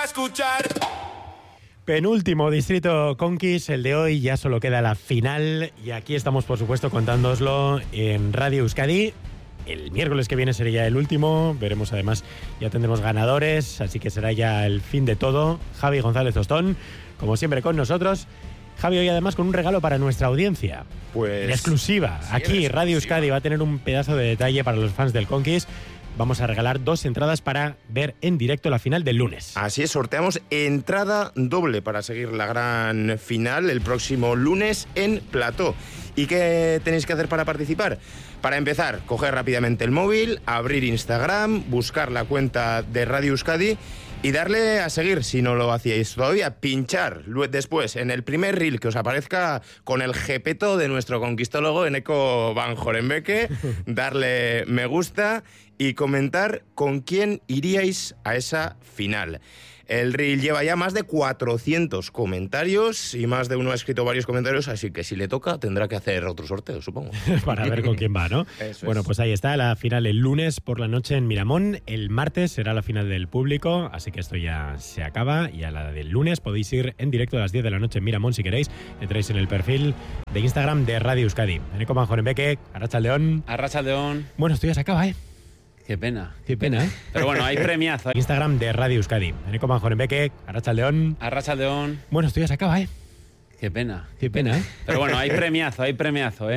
escuchar. Penúltimo distrito Conquis, el de hoy, ya solo queda la final y aquí estamos por supuesto contándoslo en Radio Euskadi. El miércoles que viene sería el último, veremos además, ya tendremos ganadores, así que será ya el fin de todo. Javi González Tostón, como siempre con nosotros. Javi, hoy además con un regalo para nuestra audiencia. Pues en exclusiva. Sí, aquí en Radio exclusiva. Euskadi va a tener un pedazo de detalle para los fans del Conquis. Vamos a regalar 2 entradas para ver en directo la final del lunes. Así es, sorteamos entrada doble para seguir la gran final el próximo lunes en Plató. ¿Y qué tenéis que hacer para participar? Para empezar, coger rápidamente el móvil, abrir Instagram, buscar la cuenta de Radio Euskadi y darle a seguir, si no lo hacíais todavía, pinchar después en el primer reel que os aparezca con el jepeto de nuestro conquistólogo Eneko Van Jorenbeke, darle me gusta y comentar con quién iríais a esa final. El reel lleva ya más de 400 comentarios y más de uno ha escrito varios comentarios, así que si le toca tendrá que hacer otro sorteo, supongo. Para ver con quién va, ¿no? Eso bueno, es. pues ahí está, la final el lunes por la noche en Miramón. El martes será la final del público, así que esto ya se acaba. Y a la del lunes podéis ir en directo a las 10 de la noche en Miramón si queréis. Entráis en el perfil de Instagram de Radio Euskadi. Eneko Van Jorenbeke, Arratsaldeon. Arratsaldeon. Bueno, esto ya se acaba, ¿eh? Qué pena. Qué pena, ¿eh? Pero bueno, hay premiazo. Instagram de Radio Euskadi. Eneko Van Jorenbeke, Arratsaldeon. Arratsaldeon. Bueno, esto ya se acaba, ¿eh? Qué pena. Qué pena, ¿eh? Pero bueno, hay premiazo, ¿eh?